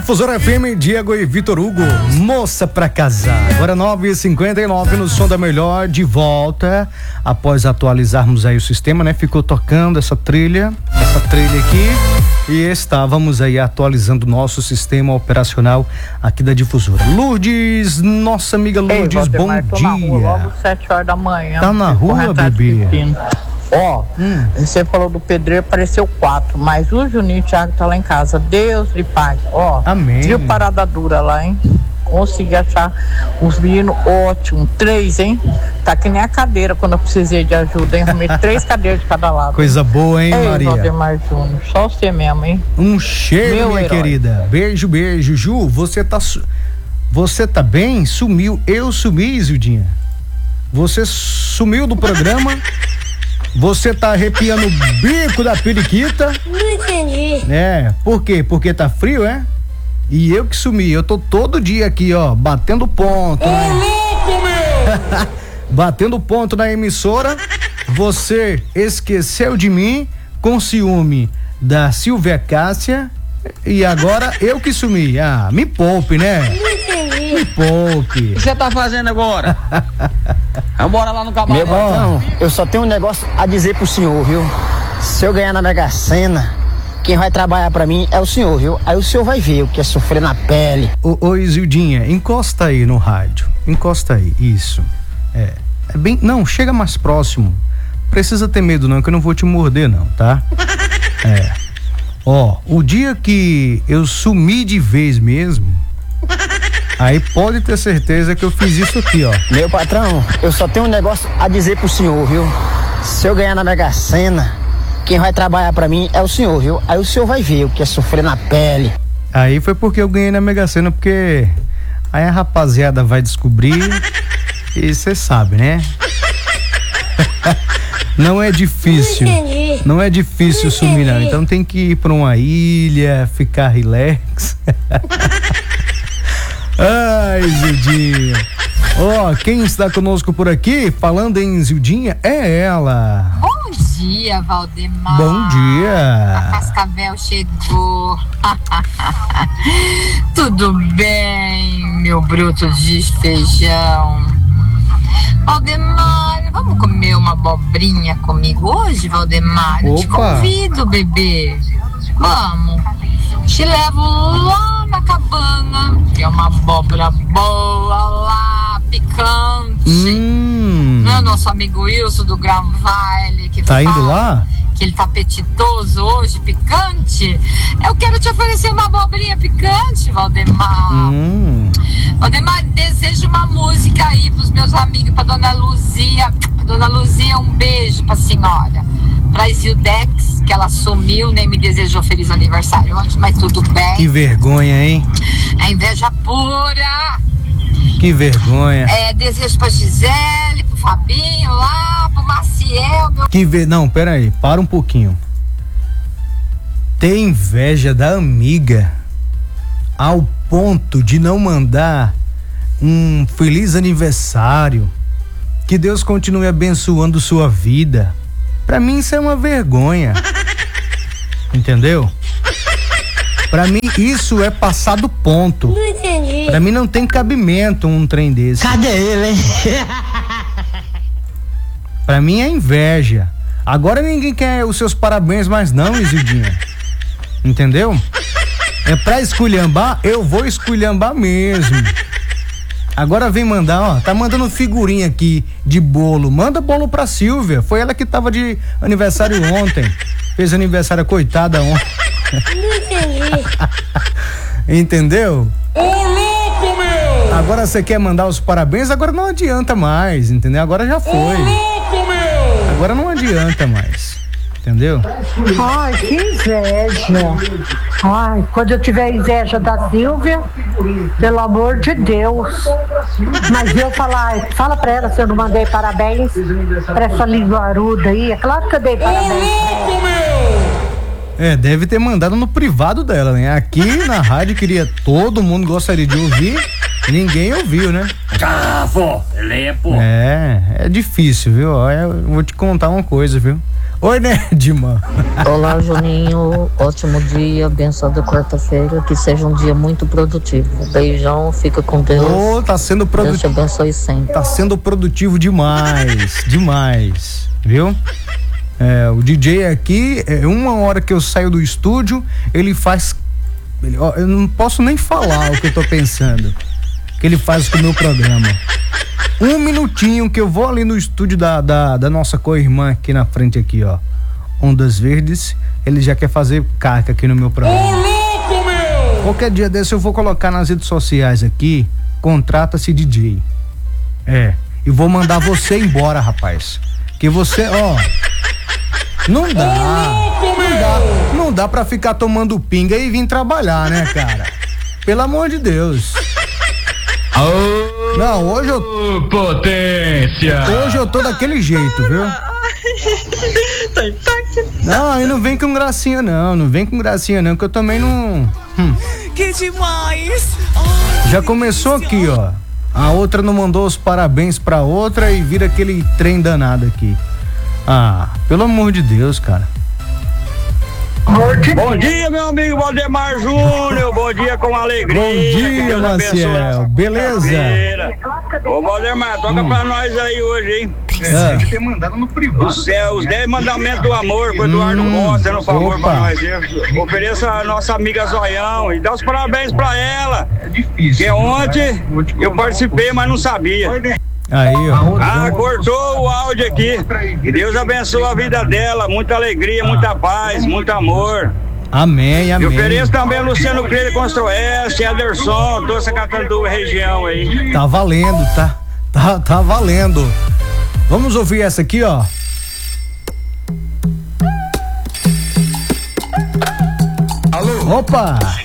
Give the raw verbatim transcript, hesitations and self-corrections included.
Difusora F M, Diego e Vitor Hugo, moça pra casar. Agora nove e cinquenta e nove no Som da Melhor, de volta. Após atualizarmos aí o sistema, né? Ficou tocando essa trilha, essa trilha aqui. E estávamos aí atualizando o nosso sistema operacional aqui da Difusora. Lourdes, nossa amiga Lourdes, Ei, bom dia. Na rua, logo sete horas da manhã. Tá na rua, bebê? Ó, oh, hum. você falou do pedreiro, apareceu quatro, mas o Juninho Thiago tá lá em casa. Deus lhe pague. Ó, oh, amém. Viu parada dura lá, hein? Consegui achar os meninos ótimos. Três, hein? Tá que nem a cadeira quando eu precisei de ajuda, hein? Arrumei três cadeiras de cada lado. Coisa boa, hein, Ei, Maria? Valdemar Júnior, só você mesmo, hein? Um cheiro, Meu minha herói. querida. Beijo, beijo. Ju, você tá, você tá bem? Sumiu. Eu sumi, Zildinha. Você sumiu do programa. Você tá arrepiando o bico da periquita. Não entendi. É, por quê? Porque tá frio, é? E eu que sumi, eu tô todo dia aqui, ó, batendo ponto. Ô, né? louco, meu! Batendo ponto na emissora. Você esqueceu de mim com ciúme da Silvia Cássia. E agora eu que sumi. Ah, me poupe, né? Não entendi. Me poupe. O que você tá fazendo agora? Vambora lá no cabaré. Meu patrão, eu só tenho um negócio a dizer pro senhor, viu? Se eu ganhar na Mega Sena, quem vai trabalhar pra mim é o senhor, viu? Aí o senhor vai ver o que é sofrer na pele. Ô, ô Isildinha, encosta aí no rádio. Encosta aí, isso. É, é bem... Não, chega mais próximo. Precisa ter medo não, que eu não vou te morder não, tá? É. Ó, o dia que eu sumi de vez mesmo, aí pode ter certeza que eu fiz isso aqui, ó. Meu patrão, eu só tenho um negócio a dizer pro senhor, viu? Se eu ganhar na Mega Sena, quem vai trabalhar pra mim é o senhor, viu? Aí o senhor vai ver o que é sofrer na pele. Aí foi porque eu ganhei na Mega Sena, porque aí a rapaziada vai descobrir e você sabe, né? Não é difícil. Não é difícil sumir, não. Então tem que ir pra uma ilha, ficar relax. Ai, Zildinha. Ó, oh, quem está conosco por aqui, falando em Zildinha, é ela. Bom dia, Valdemar. Bom dia. A Cascavel chegou. Tudo bem, meu bruto de feijão. Valdemar, vamos comer uma abobrinha comigo hoje, Valdemar? Eu te convido, bebê. Vamos. Te levo lá na cabana, que é uma abóbora boa lá, picante. Hum. Não é nosso amigo Wilson do Grand Valley que tá fala indo lá? Que ele tá apetitoso hoje, picante. Eu quero te oferecer uma abobrinha picante, Valdemar. Hum. Valdemar, desejo uma música aí pros meus amigos, pra Dona Luzia. Dona Luzia, um beijo pra senhora. Pra Zildex, que ela sumiu, nem me desejou feliz aniversário ontem, mas tudo bem. Que vergonha, hein? É inveja pura. Que vergonha. É, desejo pra Gisele, pro Fabinho lá, pro Maciel, meu... Que ver... Não, pera aí, para um pouquinho. Ter inveja da amiga ao ponto de não mandar um feliz aniversário, que Deus continue abençoando sua vida. Pra mim isso é uma vergonha. Entendeu? Pra mim isso é passar do ponto. Não entendi. Pra mim não tem cabimento um trem desse. Cadê ele, hein? Pra mim é inveja. Agora ninguém quer os seus parabéns mais não, Isildinha. Entendeu? É pra esculhambar, eu vou esculhambar mesmo. Agora vem mandar, ó, tá mandando figurinha aqui de bolo. Manda bolo pra Silvia. Foi ela que tava de aniversário ontem. Fez aniversário, coitada, ontem. Não entendi. Entendeu? Ô, louco, meu! Agora você quer mandar os parabéns, agora não adianta mais, entendeu? Agora já foi. Ô, louco, meu! Agora não adianta mais. Entendeu? Ai, que inveja. Ai, quando eu tiver inveja da Silvia, pelo amor de Deus. Mas eu falar, fala pra ela se eu não mandei parabéns pra essa linguaruda aí. É claro que eu dei parabéns. Ô, louco, meu! É, deve ter mandado no privado dela, né? Aqui na rádio queria, todo mundo gostaria de ouvir, ninguém ouviu, né? Cavo, ele é, pô. É, é difícil, viu? Eu vou te contar uma coisa, viu? Oi, Nedma. Olá, Juninho. Ótimo dia, abençoada quarta-feira. Que seja um dia muito produtivo. Beijão, fica com Deus. Ô, tá sendo produtivo. Deus te abençoe sempre. Tá sendo produtivo demais, demais, viu? É, o D J aqui, é, uma hora que eu saio do estúdio, ele faz... Ele, ó, eu não posso nem falar o que eu tô pensando. Que ele faz com o meu programa. Um minutinho que eu vou ali no estúdio da, da, da nossa co-irmã aqui na frente aqui, ó. Ondas Verdes, ele já quer fazer caca aqui no meu programa. Ô, louco, meu! Qualquer dia desse eu vou colocar nas redes sociais aqui, contrata-se D J. É, e vou mandar você embora, rapaz. Que você, ó... Não dá, não dá, não dá pra ficar tomando pinga e vir trabalhar, né, cara? Pelo amor de Deus. Oh, não, hoje eu... potência! Hoje eu tô daquele jeito, viu? Não, e não vem com gracinha não, não vem com gracinha não, que eu também não... Hum. Que demais! Já começou aqui, ó. A outra não mandou os parabéns pra outra e vira aquele trem danado aqui. Ah, pelo amor de Deus, cara. Bom dia, meu amigo Valdemar Júnior. Bom dia com alegria. Bom dia, Maciel. Beleza? Ô, Valdemar, toca hum. pra nós aí hoje, hein? É. Ter mandado no privado. Os, é, os dez mandamentos do amor, com o Eduardo hum, Costa, no favor opa. pra nós. Eu ofereço a nossa amiga Zoião e dá os parabéns pra ela. É difícil. Que ontem eu participei, mas não sabia. Aí, ó. Ah, cortou o áudio aqui. Que Deus abençoe a vida dela. Muita alegria, muita paz, muito amor. Amém, amém. Eu ofereço também o Luciano Creire Construeste, Ederson, toda essa Catanduva região aí. Tá valendo, tá? Tá, tá valendo. Vamos ouvir essa aqui, ó. Alô? Opa!